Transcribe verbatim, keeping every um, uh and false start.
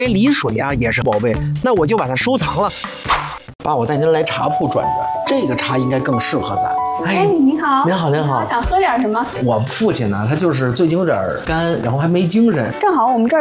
这梨水啊也是宝贝，那我就把它收藏了。爸，我带您来茶铺转转，这个茶应该更适合咱。 哎，您好， 您好，您好， 想喝点什么？ 我父亲呢，他就是最近有点干，然后还没精神。 正好我们这儿